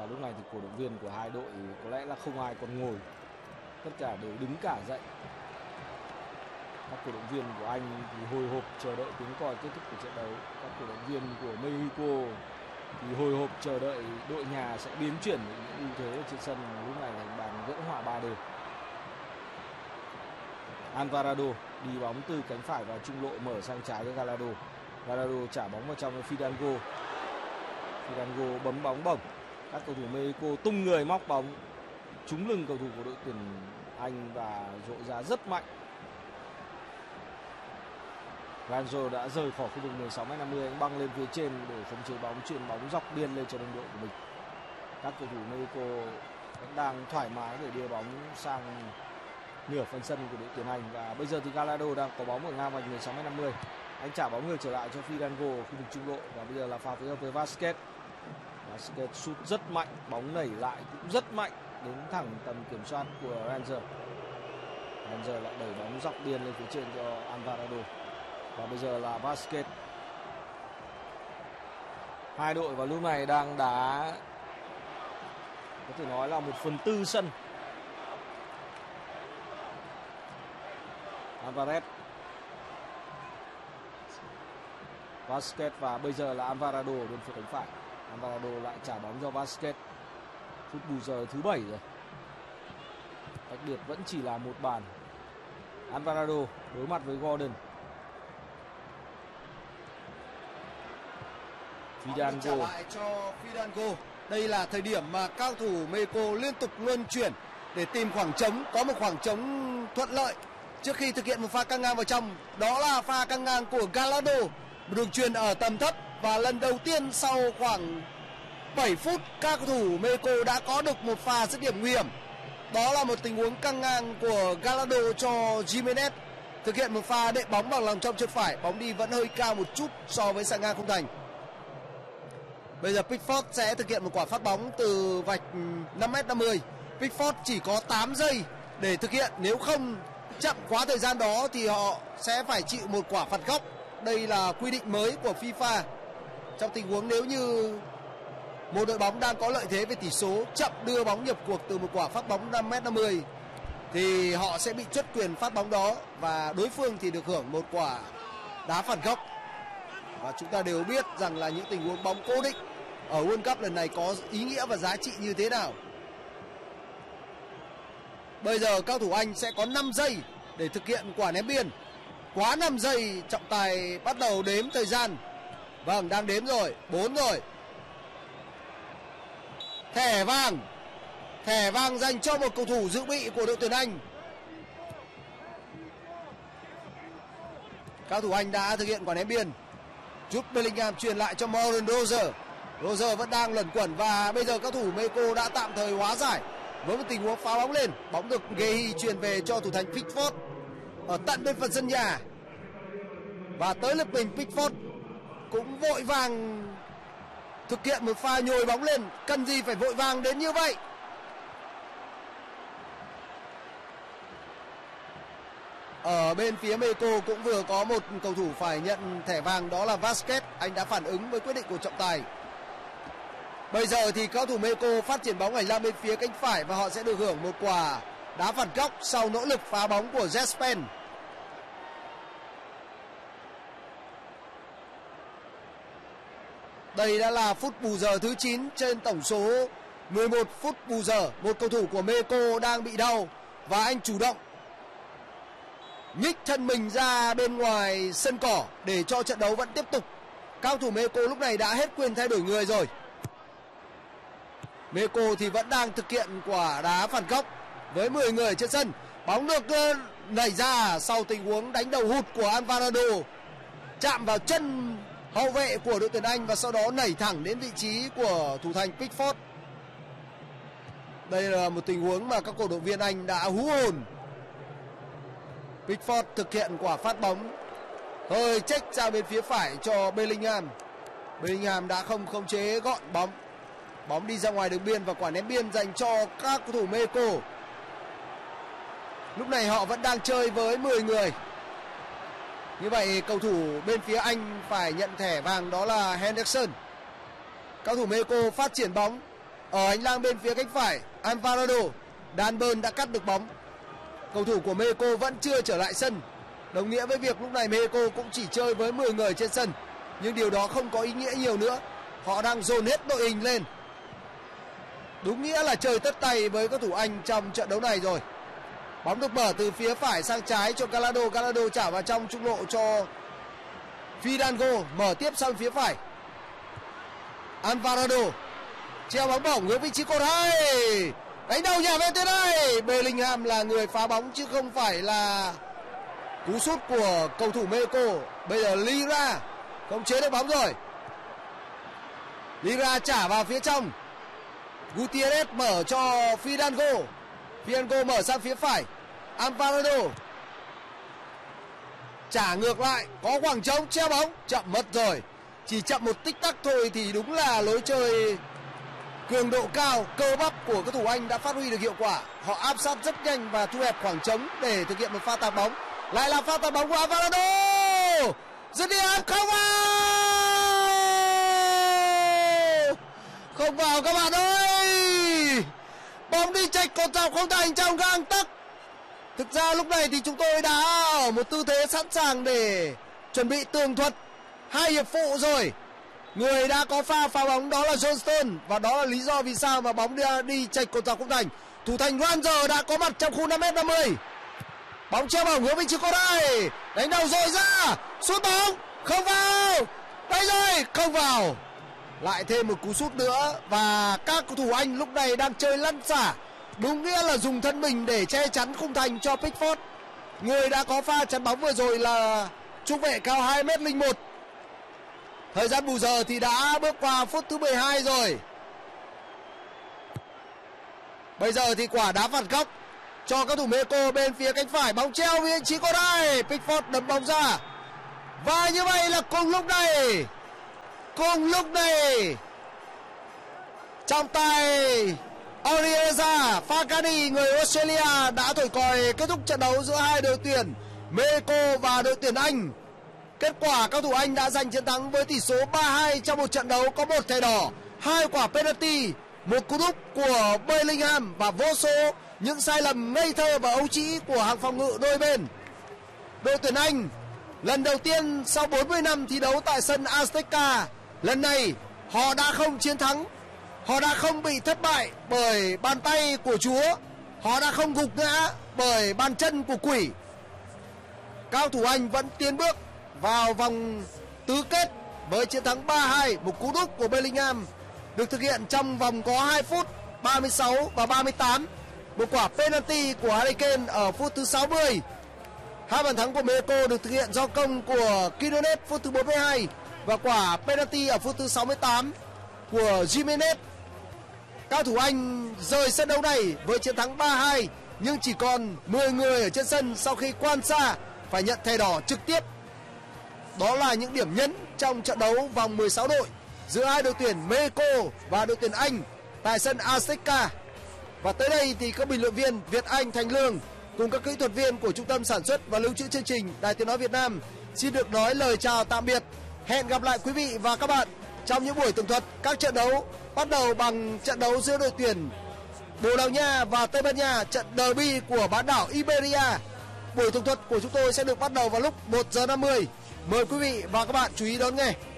Và lúc này thì cổ động viên của hai đội có lẽ là không ai còn ngồi, tất cả đều đứng cả dậy. Các cổ động viên của Anh thì hồi hộp chờ đợi tiếng còi kết thúc của trận đấu. Các cổ động viên của Mexico thì hồi hộp chờ đợi đội nhà sẽ biến chuyển những ưu thế trên sân lúc này thành bàn gỡ hòa 3 đều. Alvarado đi bóng từ cánh phải vào trung lộ mở sang trái cho Gallardo. Gallardo trả bóng vào trong cho Fidango. Fidango bấm bóng bổng. Các cầu thủ Mexico tung người móc bóng trúng lưng cầu thủ của đội tuyển Anh và rội ra rất mạnh. Rangel đã rời khỏi khu vực 16m50, anh băng lên phía trên để khống chế bóng, chuyền bóng dọc biên lên cho đồng đội của mình. Các cầu thủ Mexico vẫn đang thoải mái để đưa bóng sang nửa phần sân của đội tuyển Anh. Và bây giờ thì Gallardo đang có bóng ở ngang vạch 16m50. Anh trả bóng ngược trở lại cho Fidango khu vực trung lộ và bây giờ là pha phối hợp với Vasquez. Vasquez sút rất mạnh, bóng nảy lại cũng rất mạnh đến thẳng tầm kiểm soát của Rangel. Rangel lại đẩy bóng dọc biên lên phía trên cho Alvarado. Và bây giờ là Vasquez. Hai đội vào lúc này đang đá có thể nói là 1/4 sân. Alvarez, Vasquez và bây giờ là Alvarado ở bên phía cánh phải. Alvarado lại trả bóng cho Vasquez. Phút bù giờ thứ 7 rồi. Cách biệt vẫn chỉ là một bàn. Alvarado đối mặt với Gordon. Fidango trả lại cho Fidango. Đây là thời điểm mà cao thủ Mexico liên tục luân chuyển để tìm khoảng trống, có một khoảng trống thuận lợi trước khi thực hiện một pha căng ngang vào trong. Đó là pha căng ngang của Gallardo, đường chuyền ở tầm thấp và lần đầu tiên sau khoảng 7 phút các cầu thủ Mexico đã có được một pha dứt điểm nguy hiểm. Đó là một tình huống căng ngang của Gallardo cho Giménez, thực hiện một pha đệm bóng bằng lòng trong chân phải, bóng đi vẫn hơi cao một chút so với xạ ngang không thành. Bây giờ Pickford sẽ thực hiện một quả phát bóng từ vạch 5m50. Pickford chỉ có 8 giây để thực hiện, nếu không chậm quá thời gian đó thì họ sẽ phải chịu một quả phạt góc. Đây là quy định mới của FIFA. Trong tình huống nếu như một đội bóng đang có lợi thế về tỷ số, chậm đưa bóng nhập cuộc từ một quả phát bóng 5m50 thì họ sẽ bị truất quyền phát bóng đó và đối phương thì được hưởng một quả đá phạt góc. Và chúng ta đều biết rằng là những tình huống bóng cố định ở World Cup lần này có ý nghĩa và giá trị như thế nào. Bây giờ cao thủ Anh sẽ có 5 giây để thực hiện quả ném biên. Quá 5 giây, trọng tài bắt đầu đếm thời gian. Vâng, đang đếm rồi, 4 rồi. Thẻ vàng dành cho một cầu thủ dự bị của đội tuyển Anh. Cao thủ Anh đã thực hiện quả ném biên. Jude Bellingham truyền lại cho Morgan Roger. Roger vẫn đang luẩn quẩn và bây giờ các thủ Mexico đã tạm thời hóa giải với một tình huống phá bóng lên. Bóng được Gehi truyền về cho thủ thành Pickford ở tận bên phần sân nhà. Và tới lượt mình, Pickford cũng vội vàng thực hiện một pha nhồi bóng lên. Cần gì phải vội vàng đến như vậy? Ở bên phía Mexico cũng vừa có một cầu thủ phải nhận thẻ vàng, đó là Vasquez. Anh đã phản ứng với quyết định của trọng tài. Bây giờ thì cao thủ Mexico phát triển bóng hành lang bên phía cánh phải và họ sẽ được hưởng một quả đá phạt góc sau nỗ lực phá bóng của Jespen. Đây đã là phút bù giờ thứ 9 trên tổng số 11 phút bù giờ. Một cầu thủ của Mexico đang bị đau và anh chủ động nhích thân mình ra bên ngoài sân cỏ để cho trận đấu vẫn tiếp tục. Cao thủ Mexico lúc này đã hết quyền thay đổi người rồi. Mexico thì vẫn đang thực hiện quả đá phạt góc với 10 người trên sân. Bóng được nảy ra sau tình huống đánh đầu hụt của Alvarado, chạm vào chân hậu vệ của đội tuyển Anh và sau đó nảy thẳng đến vị trí của thủ thành Pickford. Đây là một tình huống mà các cổ động viên Anh đã hú hồn. Pickford thực hiện quả phát bóng hơi chếch ra bên phía phải cho Bellingham. Bellingham đã không khống chế gọn bóng. Bóng đi ra ngoài đường biên và quả ném biên dành cho các cầu thủ Mexico. Lúc này họ vẫn đang chơi với 10 người. Như vậy cầu thủ bên phía Anh phải nhận thẻ vàng, đó là Henderson. Cầu thủ Mexico phát triển bóng ở hành lang bên phía cánh phải. Alvarado, Danburn đã cắt được bóng. Cầu thủ của Mexico vẫn chưa trở lại sân, đồng nghĩa với việc lúc này Mexico cũng chỉ chơi với 10 người trên sân, nhưng điều đó không có ý nghĩa nhiều nữa. Họ đang dồn hết đội hình lên, đúng nghĩa là chơi tất tay với các thủ Anh trong trận đấu này rồi. Bóng được mở từ phía phải sang trái cho Gallardo. Gallardo trả vào trong trung lộ cho Fidalgo, mở tiếp sang phía phải. Alvarado treo bóng bổng hướng vị trí cột 2, đánh đầu nhả về tới đây. Bellingham là người phá bóng chứ không phải là cú sút của cầu thủ Mexico. Bây giờ Lira không chế được bóng rồi. Lira trả vào phía trong. Gutierrez mở cho Fidalgo. Fidalgo mở sang phía phải. Alvarado trả ngược lại, có khoảng trống, treo bóng, chậm mất rồi. Chỉ chậm một tích tắc thôi thì đúng là lối chơi cường độ cao, cơ bắp của các thủ Anh đã phát huy được hiệu quả. Họ áp sát rất nhanh và thu hẹp khoảng trống để thực hiện một pha tạt bóng. Lại là pha tạt bóng của Alvarado. Dứt điểm, không vào. Không vào các bạn ơi. Bóng đi chệch cột dọc không thành trong gang tấc. Thực ra lúc này thì chúng tôi đã ở một tư thế sẵn sàng để chuẩn bị tường thuật 2 hiệp phụ rồi. Người đã có pha phá bóng đó là Johnston, và đó là lý do vì sao mà bóng đi chệch cột dọc không thành. Thủ thành Ranger đã có mặt trong khu 5m50. Bóng treo bổng hướng vị trí cột 2, đánh đầu rồi ra, sút bóng, không vào. Đây rồi, không vào. Lại thêm một cú sút nữa, và các cầu thủ Anh lúc này đang chơi lăn xả, đúng nghĩa là dùng thân mình để che chắn khung thành cho Pickford. Người đã có pha chắn bóng vừa rồi là trung vệ cao 2m01. Thời gian bù giờ thì đã bước qua phút thứ 12 rồi. Bây giờ thì quả đá phạt góc cho các thủ Mexico bên phía cánh phải. Bóng treo vị trí cột 2, Pickford đấm bóng ra. Và như vậy là cùng lúc này trong tay Orieza Fagani, người Australia, đã thổi còi kết thúc trận đấu giữa hai đội tuyển Mexico và đội tuyển Anh. Kết quả các thủ Anh đã giành chiến thắng với tỷ số 3-2 trong một trận đấu có 1 thẻ đỏ, 2 quả penalty, một cú đúp của Bellingham và vô số những sai lầm ngây thơ và ấu trĩ của hàng phòng ngự đôi bên. Đội tuyển Anh lần đầu tiên sau 40 năm thi đấu tại sân Azteca, lần này họ đã không chiến thắng. Họ đã không bị thất bại bởi bàn tay của Chúa. Họ đã không gục ngã bởi bàn chân của quỷ. Cao thủ Anh vẫn tiến bước vào vòng tứ kết với chiến thắng 3-2. Một cú đúp của Bellingham được thực hiện trong vòng có 2 phút 36 và 38. Một quả penalty của Harry Kane ở phút thứ 60. 2 bàn thắng của Mexico được thực hiện do công của Quiñones phút thứ 42 và quả penalty ở phút thứ 68 của Jimenez. Cao thủ Anh rời sân đấu này với chiến thắng 3-2 nhưng chỉ còn 10 người ở trên sân sau khi Quan Sa phải nhận thẻ đỏ trực tiếp. Đó là những điểm nhấn trong trận đấu vòng 16 đội giữa hai đội tuyển Mexico và đội tuyển Anh tại sân Azteca. Và tới đây thì các bình luận viên Việt Anh, Thành Lương cùng các kỹ thuật viên của Trung tâm Sản xuất và Lưu trữ chương trình Đài Tiếng nói Việt Nam xin được nói lời chào tạm biệt. Hẹn gặp lại quý vị và các bạn trong những buổi tường thuật các trận đấu, bắt đầu bằng trận đấu giữa đội tuyển Bồ Đào Nha và Tây Ban Nha, trận derby của bán đảo Iberia. Buổi tường thuật của chúng tôi sẽ được bắt đầu vào lúc 1:50. Mời quý vị và các bạn chú ý đón nghe.